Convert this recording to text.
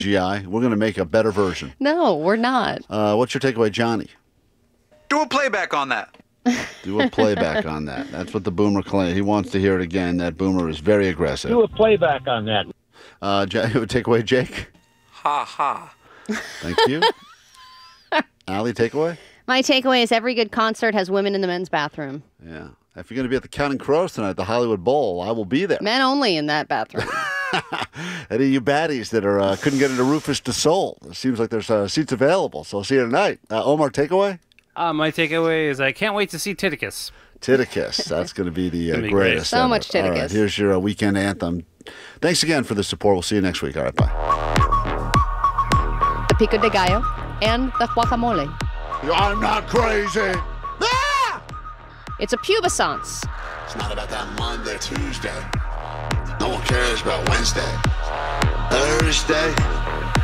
GI. We're going to make a better version. No, we're not. What's your takeaway, Johnny? Do a playback on that. Do a playback on that. That's what the boomer claims. He wants to hear it again. That boomer is very aggressive. Do a playback on that. Takeaway, Jake? Ha ha. Thank you. Allie, takeaway? My takeaway is every good concert has women in the men's bathroom. Yeah. If you're going to be at the Counting Crows tonight at the Hollywood Bowl, I will be there. Men only in that bathroom. Any of you baddies that are couldn't get into Rufus Du Sol, it seems like there's seats available. So I'll see you tonight. Omar, takeaway? My takeaway is I can't wait to see Titicus. Titicus. That's going to be the greatest. So ever. much Titicus. All right, here's your weekend anthem. Thanks again for the support. We'll see you next week. All right, bye. The pico de gallo and the guacamole. I'm not crazy. Ah! It's a pubescence. It's not about that Monday, Tuesday. No one cares about Wednesday, Thursday.